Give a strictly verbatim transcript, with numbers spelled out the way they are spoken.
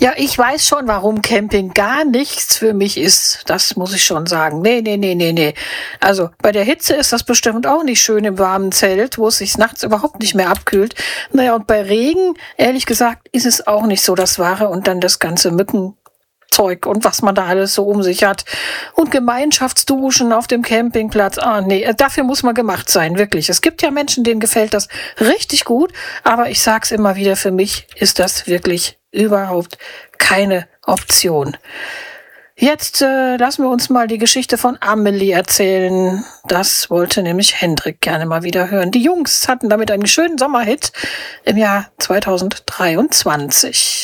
Ja, ich weiß schon, warum Camping gar nichts für mich ist. Das muss ich schon sagen. Nee, nee, nee, nee, nee. Also bei der Hitze ist das bestimmt auch nicht schön im warmen Zelt, wo es sich nachts überhaupt nicht mehr abkühlt. Naja, und bei Regen, ehrlich gesagt, ist es auch nicht so das Wahre. Und dann das ganze Mückenzeug und was man da alles so um sich hat. Und Gemeinschaftsduschen auf dem Campingplatz. Ah, nee, dafür muss man gemacht sein, wirklich. Es gibt ja Menschen, denen gefällt das richtig gut. Aber ich sag's immer wieder, für mich ist das wirklich überhaupt keine Option. Jetzt äh, lassen wir uns mal die Geschichte von Amelie erzählen. Das wollte nämlich Hendrik gerne mal wieder hören. Die Jungs hatten damit einen schönen Sommerhit im Jahr zweitausenddreiundzwanzig.